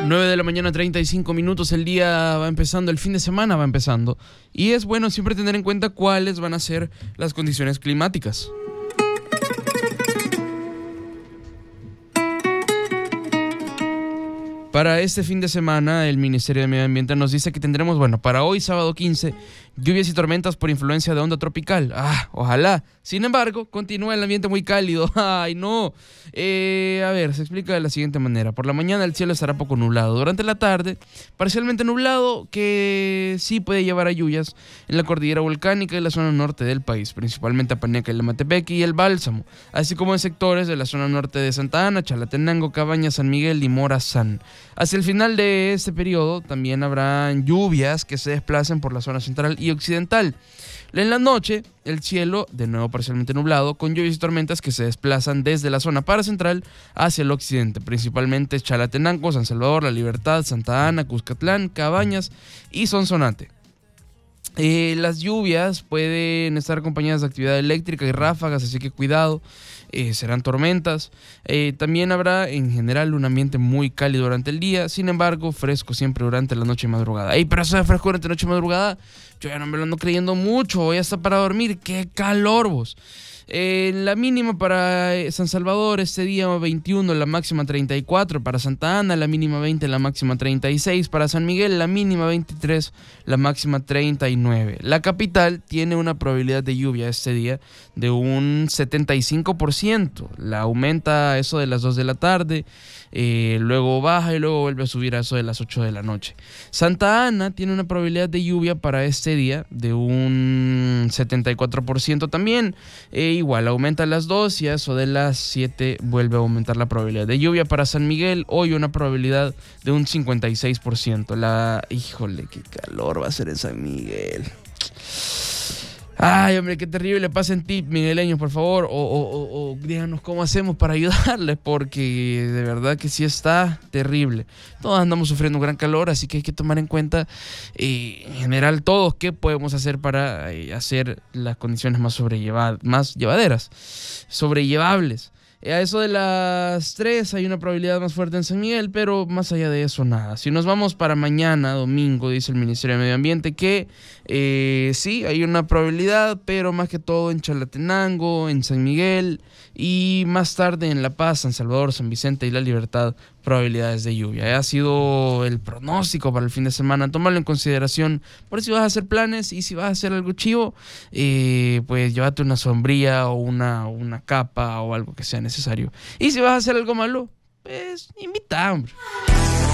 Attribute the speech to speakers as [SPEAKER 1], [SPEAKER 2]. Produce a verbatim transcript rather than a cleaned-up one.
[SPEAKER 1] nueve de la mañana, treinta y cinco minutos, el día va empezando, el fin de semana va empezando. Y es bueno siempre tener en cuenta cuáles van a ser las condiciones climáticas. Para este fin de semana, el Ministerio de Medio Ambiente nos dice que tendremos, bueno, para hoy, sábado quince, lluvias y tormentas por influencia de onda tropical. Ah, ojalá. Sin embargo, continúa el ambiente muy cálido. Ay, no. Eh, a ver, se explica de la siguiente manera. Por la mañana el cielo estará poco nublado. Durante la tarde, parcialmente nublado, que sí puede llevar a lluvias en la cordillera volcánica y la zona norte del país, principalmente Apaneca, el Amatepeque y el Bálsamo, así como en sectores de la zona norte de Santa Ana, Chalatenango, Cabañas, San Miguel y Morazán. Hacia el final de este periodo también habrán lluvias que se desplacen por la zona central y occidental. En la noche, el cielo, de nuevo parcialmente nublado, con lluvias y tormentas que se desplazan desde la zona paracentral hacia el occidente, principalmente Chalatenango, San Salvador, La Libertad, Santa Ana, Cuscatlán, Cabañas y Sonsonate. Eh, las lluvias pueden estar acompañadas de actividad eléctrica y ráfagas, así que cuidado. Eh, serán tormentas. Eh, también habrá en general un ambiente muy cálido durante el día, sin embargo fresco siempre durante la noche y madrugada. Ey, pero eso de fresco durante la noche y madrugada, yo ya no me lo ando creyendo mucho, ya está para dormir, qué calor vos. Eh, la mínima para San Salvador este día veintiuno, la máxima treinta y cuatro. Para Santa Ana la mínima veinte, la máxima treinta y seis. Para San Miguel la mínima veintitrés, la máxima treinta y nueve. La capital tiene una probabilidad de lluvia este día de un setenta y cinco por ciento. La aumenta a eso de las dos de la tarde, eh, luego baja y luego vuelve a subir a eso de las ocho de la noche. Santa Ana tiene una probabilidad de lluvia para este día de un setenta y cuatro por ciento también. Eh, igual aumenta a las dos y a eso de las siete vuelve a aumentar la probabilidad de lluvia. Para San Miguel hoy una probabilidad de un cincuenta y seis por ciento. La, híjole, qué calor va a ser en San Miguel. Ay, hombre, qué terrible. Pasen tip, migueleños, por favor, o, o, o, o díganos cómo hacemos para ayudarles, porque de verdad que sí está terrible. Todos andamos sufriendo un gran calor, así que hay que tomar en cuenta, eh, en general, todos qué podemos hacer para eh, hacer las condiciones más sobrellevadas, más llevaderas, sobrellevables. A eso de las tres hay una probabilidad más fuerte en San Miguel, pero más allá de eso nada. Si nos vamos para mañana, domingo, dice el Ministerio de Medio Ambiente que eh, sí, hay una probabilidad, pero más que todo en Chalatenango, en San Miguel y más tarde en La Paz, San Salvador, San Vicente y La Libertad, probabilidades de lluvia. Ha sido el pronóstico para el fin de semana. Tómalo en consideración por si vas a hacer planes y si vas a hacer algo chivo, eh, pues llévate una sombrilla o una, una capa o algo que sea necesario. Y si vas a hacer algo malo, pues invita, hombre.